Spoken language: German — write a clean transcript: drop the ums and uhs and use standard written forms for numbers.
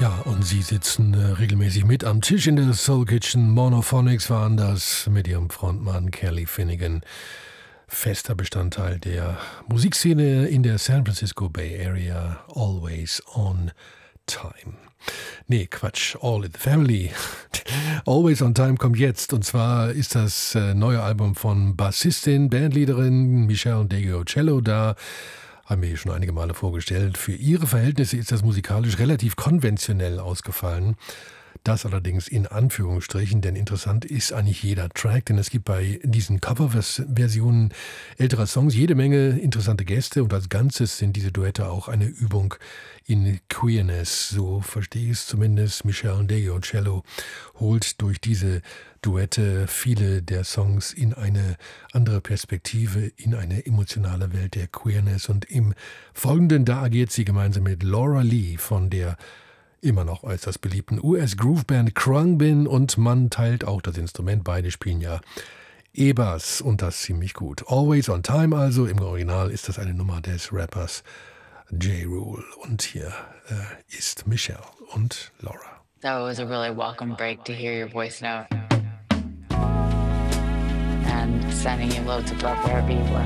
Ja, und sie sitzen regelmäßig mit am Tisch in der Soul Kitchen. Monophonics waren das mit ihrem Frontmann Kelly Finnegan. Fester Bestandteil der Musikszene in der San Francisco Bay Area. Always on time. Nee, Quatsch. All in the Family. Always on Time kommt jetzt. Und zwar ist das neue Album von Bassistin, Bandleaderin Michelle Deggio-Cello da. Haben wir hier schon einige Male vorgestellt. Für ihre Verhältnisse ist das musikalisch relativ konventionell ausgefallen. Das allerdings in Anführungsstrichen, denn interessant ist eigentlich jeder Track, denn es gibt bei diesen Coverversionen älterer Songs jede Menge interessante Gäste und als Ganzes sind diese Duette auch eine Übung in Queerness, so verstehe ich es zumindest. Michelle Deggio-Cello holt durch diese Duette viele der Songs in eine andere Perspektive, in eine emotionale Welt der Queerness und im Folgenden, da agiert sie gemeinsam mit Laura Lee von der immer noch äußerst beliebten US-Groove-Band Khruangbin und man teilt auch das Instrument. Beide spielen ja E-Bass und das ziemlich gut. Always on Time also, im Original ist das eine Nummer des Rappers J. Rule. Und hier ist Michelle und Laura. That was a really welcome break to hear your voice note and sending you loads of love wherever you were.